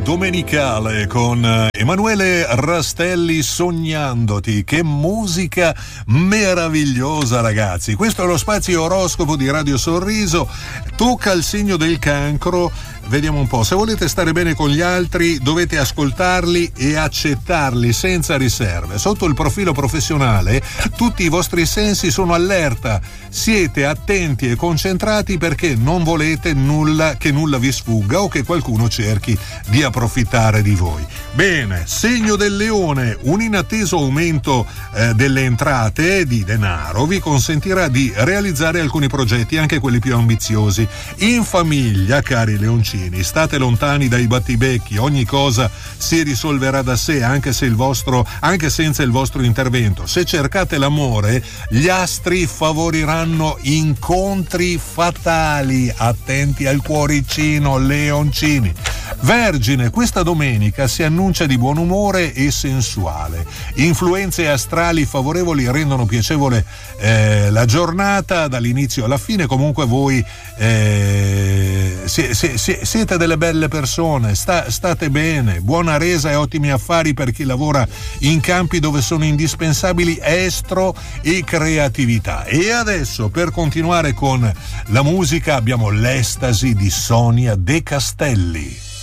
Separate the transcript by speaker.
Speaker 1: domenicale con Emanuele Rastelli, Sognandoti. Che musica meravigliosa, ragazzi. Questo è lo spazio oroscopo di Radio Sorriso. Tocca il segno del Cancro. Vediamo un po', se volete stare bene con gli altri dovete ascoltarli e accettarli senza riserve. Sotto il profilo professionale tutti i vostri sensi sono allerta, siete attenti e concentrati perché non volete che nulla vi sfugga o che qualcuno cerchi di approfittare di voi. Bene, segno del Leone, un inatteso aumento delle entrate di denaro vi consentirà di realizzare alcuni progetti, anche quelli più ambiziosi. In famiglia, cari leoncini, state lontani dai battibecchi, ogni cosa si risolverà da sé anche senza il vostro intervento. Se cercate l'amore, gli astri favoriranno incontri fatali. Attenti al cuoricino, leoncini. Vergine, questa domenica si annuncia di buon umore e sensuale. Influenze astrali favorevoli rendono piacevole la giornata dall'inizio alla fine. Comunque voi siete delle belle persone, state bene, buona resa e ottimi affari per chi lavora in campi dove sono indispensabili estro e creatività. E adesso, per continuare con la musica, abbiamo l'estasi di Sonia De Castelli.